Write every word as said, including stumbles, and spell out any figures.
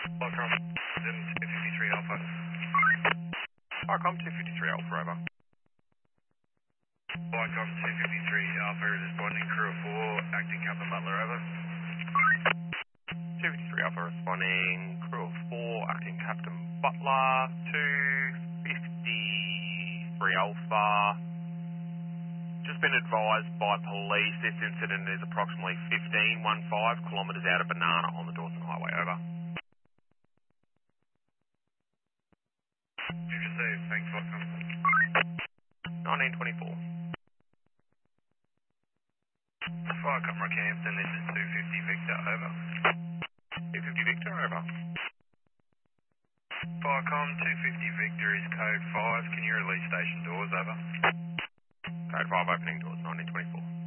Welcome, two fifty-three Alpha. Vicom two fifty-three Alpha, over. Welcome, two fifty-three Alpha, responding crew of four, acting Captain Butler, over. two fifty-three Alpha responding, crew of four, acting Captain Butler, two fifty-three Alpha. Just been advised by police this incident is approximately fifteen kilometres out of Banana on the Dawson Highway, over. You just say, thanks, welcome. nineteen twenty-four. Welcome, Rockhampton, this is two fifty Victor, over. two fifty Victor, over. Welcome, two fifty Victor is code five, can you release station doors, over? Code five opening doors, nineteen twenty-four.